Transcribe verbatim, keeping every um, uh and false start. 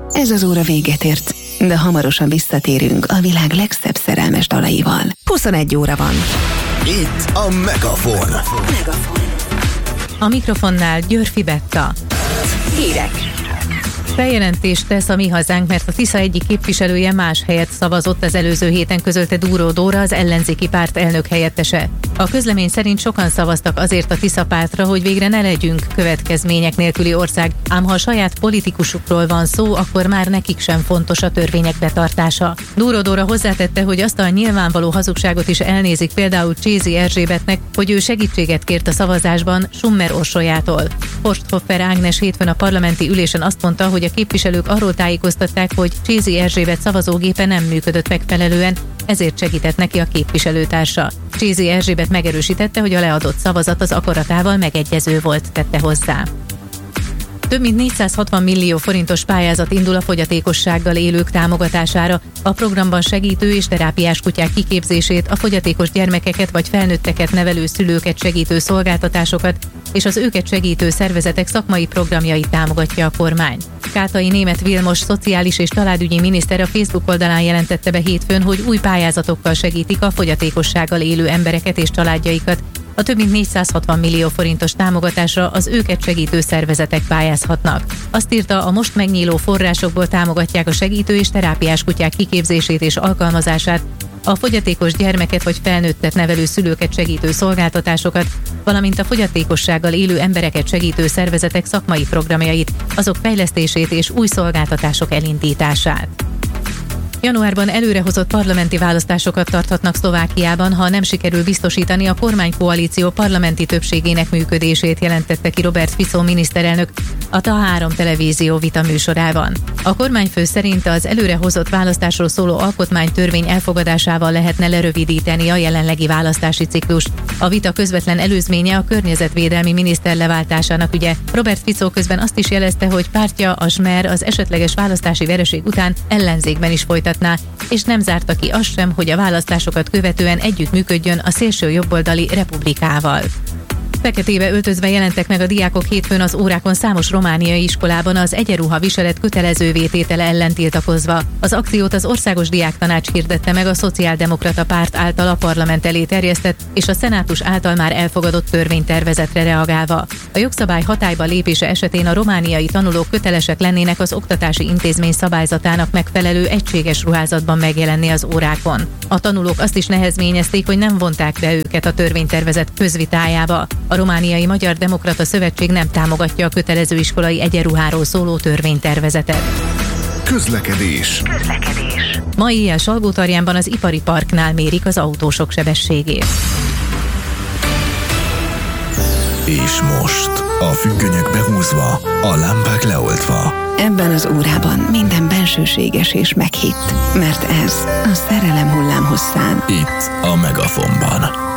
Ez az óra véget ért, de hamarosan visszatérünk a világ legszebb szerelmes dalaival. huszonegy óra van. Itt a Megafon. Megafon. A mikrofonnál Györfi Betta. Hírek. Feljelentést tesz a Mi Hazánk, mert a Tisza egyik képviselője más helyet szavazott, az előző héten közölte Dúró Dóra, az ellenzéki párt elnök helyettese. A közlemény szerint sokan szavaztak azért a Tisza pártra, hogy végre ne legyünk következmények nélküli ország, ám ha a saját politikusukról van szó, akkor már nekik sem fontos a törvények betartása. Dúró Dóra hozzátette, hogy azt a nyilvánvaló hazugságot is elnézik például Csézi Erzsébetnek, hogy ő segítséget kért a szavazásban Summer Orsolyától. Forsthoffer Ágnes hétfőn a parlamenti ülésen azt mondta, hogy a képviselők arról tájékoztatták, hogy Csézi Erzsébet szavazógépe nem működött megfelelően, ezért segített neki a képviselőtársa. Csézi Erzsébet megerősítette, hogy a leadott szavazat az akaratával megegyező volt, tette hozzá. Több mint négyszázhatvan millió forintos pályázat indul a fogyatékossággal élők támogatására. A programban segítő és terápiás kutyák kiképzését, a fogyatékos gyermekeket vagy felnőtteket nevelő szülőket segítő szolgáltatásokat és az őket segítő szervezetek szakmai programjait támogatja a kormány. Kátai Németh Vilmos szociális és családügyi miniszter a Facebook oldalán jelentette be hétfőn, hogy új pályázatokkal segítik a fogyatékossággal élő embereket és családjaikat. A több mint négyszázhatvan millió forintos támogatásra az őket segítő szervezetek pályázhatnak. Azt írta, a most megnyíló forrásokból támogatják a segítő és terápiás kutyák kiképzését és alkalmazását, a fogyatékos gyermeket vagy felnőttet nevelő szülőket segítő szolgáltatásokat, valamint a fogyatékossággal élő embereket segítő szervezetek szakmai programjait, azok fejlesztését és új szolgáltatások elindítását. Januárban előrehozott parlamenti választásokat tarthatnak Szlovákiában, ha nem sikerül biztosítani a kormánykoalíció parlamenti többségének működését, jelentette ki Robert Fico miniszterelnök a té á három televízió vita műsorában. A kormányfő szerint az előrehozott választásról szóló alkotmánytörvény elfogadásával lehetne lerövidíteni a jelenlegi választási ciklust. A vita közvetlen előzménye a környezetvédelmi miniszter leváltásának ügye. Robert Fico közben azt is jelezte, hogy pártja, a Smer az esetleges választási vereség után ellenzékben is folytatná, és nem zárta ki azt sem, hogy a választásokat követően együttműködjön a szélső jobboldali Republikával. Feketébe öltözve jelentek meg a diákok hétfőn az órákon számos romániai iskolában az egyenruha viselet kötelezővé tétele ellen tiltakozva. Az akciót az Országos Diáktanács hirdette meg a Szociáldemokrata Párt által a parlament elé terjesztett és a szenátus által már elfogadott törvénytervezetre reagálva. A jogszabály hatályba lépése esetén a romániai tanulók kötelesek lennének az oktatási intézmény szabályzatának megfelelő egységes ruházatban megjelenni az órákon. A tanulók azt is nehezményezték, hogy nem vonták be őket a törvénytervezet közvitájába. A Romániai Magyar Demokrata Szövetség nem támogatja a kötelező iskolai egyenruháról szóló törvénytervezetet. Közlekedés. Közlekedés. Ma éjjel Salgótarjánban az ipari parknál mérik az autósok sebességét. És most a függönyök behúzva, a lámpák leoltva. Ebben az órában minden bensőséges és meghitt, mert ez a szerelem hullámhosszán. Itt a Megafonban.